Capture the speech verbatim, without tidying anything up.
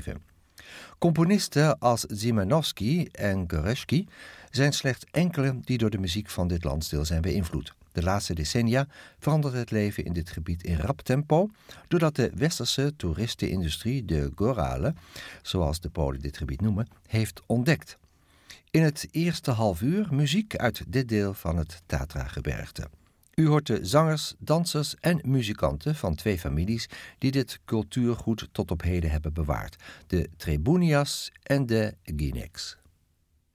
geschreven. Componisten als Szymanowski en Gorecki zijn slechts enkele die door de muziek van dit landsdeel zijn beïnvloed. De laatste decennia verandert het leven in dit gebied in rap tempo, doordat de westerse toeristenindustrie de Gorale, zoals de Polen dit gebied noemen, heeft ontdekt. In het eerste half uur muziek uit dit deel van het Tatra-gebergte. U hoort de zangers, dansers en muzikanten van twee families die dit cultuurgoed tot op heden hebben bewaard. De Trebunias en de Gineks.